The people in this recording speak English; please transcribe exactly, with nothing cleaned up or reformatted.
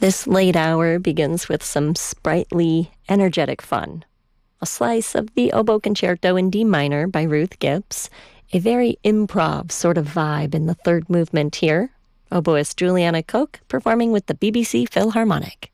This late hour begins with some sprightly, energetic fun. A slice of the Oboe Concerto in D minor by Ruth Gibbs, a very improv sort of vibe in the third movement here. Oboist Juliana Koch performing with the B B C Philharmonic.